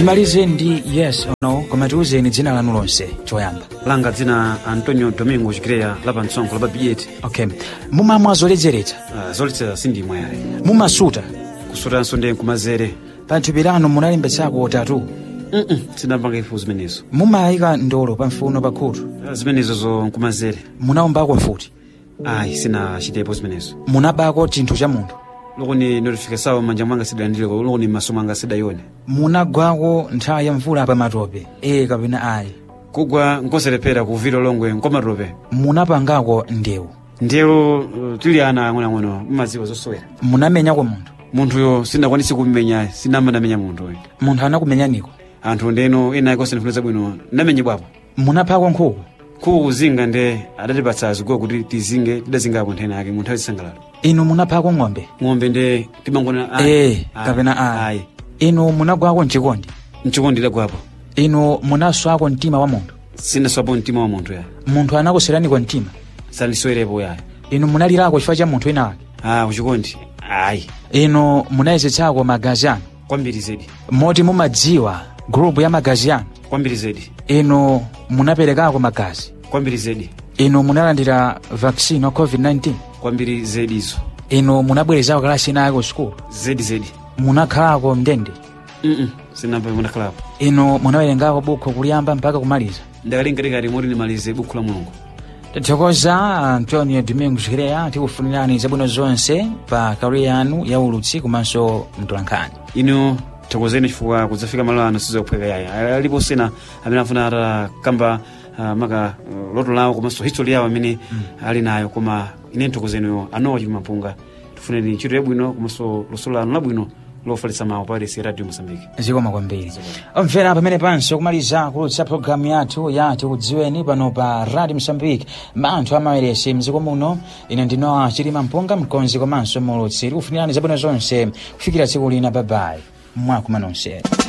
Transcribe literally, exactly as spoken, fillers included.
timalize ndi yes or no, koma tiuzeni dzina lanu lonse choyamba. Langa dzina Antonio Domingo Chikreya lapa mtsongo lapa biyeti. Okay. Mumamwa zoledzeretsa? Uh, zoletsa sindimwa yale. Mumasuta? Kusuta nsonde nkumazere. Panthupi lanu munalimbetsako tatu? Mm-mm, sinapanga ifu zimenezo. Mumayika ndolo pa mfuno pa khutu? Uh, zimenezo zo nkumazere. Munaombako mfuti? Ayi, sina chitepo zimenezo. Munabako chinthu cha munthu? Loko ni notifika sawa manja mwanga sida ndileko, loko ni maso mwanga sida yone. Munagwako nthawi ya mvula pa matope? Eh kapena ayi? Kugwa nkoserepera kuvira longwe nkomatope. Munapangako ndewu? Ndewu uh, tuli ana ngono mumaziwa zosowera. Munamenyako munthu? Munthu yo sinakwanisi kumenya, sinamanamenya munthu oyo. Munthu anakumenyaniko? Anthu ndeno ena iko sinifunza bwino namenye bwapo. Munapako nkhuku? Nkhuku zinga nde adatipatsa zigwa kuti tizinge tidazinga kunthena yake munthu azisangalalo. Inu munapako ng'ombe? Ng'ombe nde timangona ayi. Eh kapena ayi? Inu munagwako mchikondi? Mchikondi dagwapo. Inu munaswako mtima wa munthu? Sinaswapo mtima wa munthu ya. Munthu anakuseraniko mtima? Sandiswerepo ya. Inu munalirako chifukwa cha munthu ena wake? Ah, uchikondi ayi. Inu munayezetsako magazi anu? Kwambiri zedi. Moti mumadziwa group ya magazi anu? Kwambiri zedi. Inu munaperekako magazi? Kwambiri zedi. Inu munalandira vaccine wa covid nineteen? Kwambiri zedi izo. Inu munabwerezako kalasi ina yako school? Zedi zedi. Munakhalako mndende? Mm-mm, sinampa munakhalako. Inu munawerengako bukhu kuliyamba mpaka kumaliza? Ndakalingalikati moti nimalize bukhu la Mulungu. Tathokoza Antonio Domingo Chikreya, tikufunirani zabwino zonse pa career yanu ya ulutsi komanso mtolankhani. Inu thokozeni chifukwa kudzafika malo ano sizophweka yaya. Alipo sena amene afuna atakamba uh, maka uh, loto lawo komanso history yawo amene mm. ali nayo, koma ine thokozeni anowa chimampunga. Tifuneni ntchito yabwino komanso luso lanu labwino lofalitsa mawu pa Radio Mozambique. Zikoma kwambiri. Omvera pamene panso kumaliza kulutsa programu yathu ya tikudziweni pano pa Radio Mozambique manthu amaweresi mziko muno. Ine ndinowa Chilima Mpunga mkonzi komanso mulutsi. Tikufunirani zabwino zonse kufikira tsiku lina. Bye bye. Mwakumana nonse.